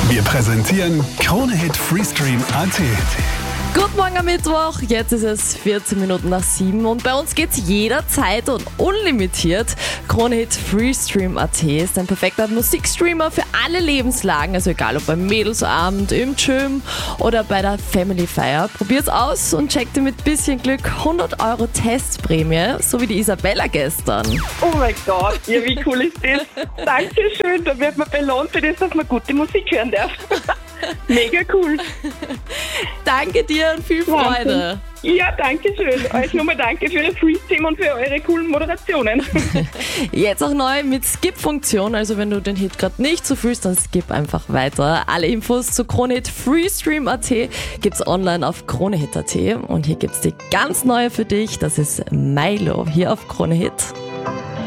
Wir präsentieren Krone-Hit Freestream.at. Guten Morgen am Mittwoch, jetzt ist es 14 Minuten nach 7 und bei uns geht's jederzeit und unlimitiert. Krone-Hit Freestream.at ist ein perfekter Musikstreamer für alle Lebenslagen, also egal ob beim Mädelsabend, im Gym oder bei der Family Feier. Probiert's aus und checkt ihr mit bisschen Glück 100 € Testprämie, so wie die Isabella gestern. Oh mein Gott, ja, wie cool ist das? Dankeschön, da wird man belohnt für das, dass man gute Musik hören darf. Mega cool. Danke dir und viel Freude. Ja, danke schön. Euch nochmal danke für Ihr Freestream und für eure coolen Moderationen. Jetzt auch neu mit Skip-Funktion, also wenn du den Hit gerade nicht so fühlst, dann skip einfach weiter. Alle Infos zu Krone-Hit Freestream.at gibt's online auf Krone-Hit.at und hier gibt's die ganz neue für dich, das ist Milo hier auf Krone-Hit.